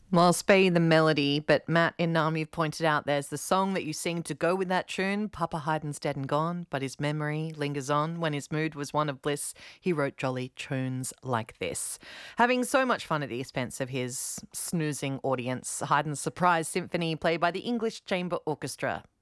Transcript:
Well, spare the melody, but Matt and Nam, you've pointed out there's the song that you sing to go with that tune. Papa Haydn's dead and gone, but his memory lingers on. When his mood was one of bliss, he wrote jolly tunes like this. Having so much fun at the expense of his snoozing audience, Haydn's Surprise Symphony, played by the English Chamber Orchestra.